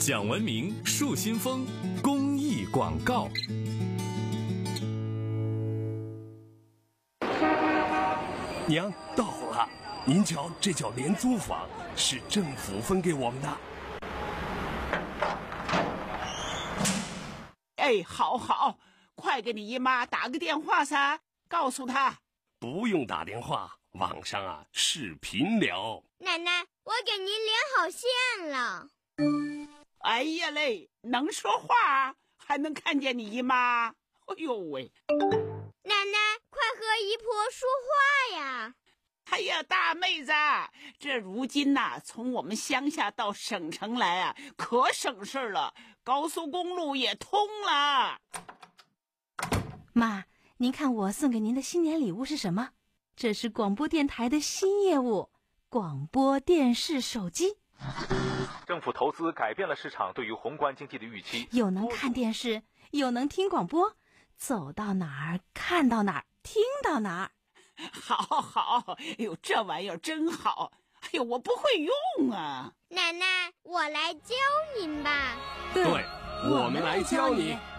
讲文明树新风公益广告。 娘，到了，您瞧，这叫廉租房，是政府分给我们的。 哎，好，快给你姨妈打个电话噻，告诉她。 不用打电话，网上视频聊。 奶奶，我给您连好线了。 哎呀嘞，能说话还能看见你姨妈，哎呦喂！ 奶奶，快和姨婆说话呀！ 哎呀，大妹子，这如今从我们乡下到省城来可省事了，高速公路也通了。 妈，您看我送给您的新年礼物是什么？这是广播电台的新业务——广播电视手机。 政府投资改变了市场对于宏观经济的预期， 又能看电视，又能听广播，走到哪儿看到哪儿，听到哪儿。 好，哎呦，这玩意儿真好，哎呦，我不会用啊。 奶奶，我来教您吧。 对，我们来教你。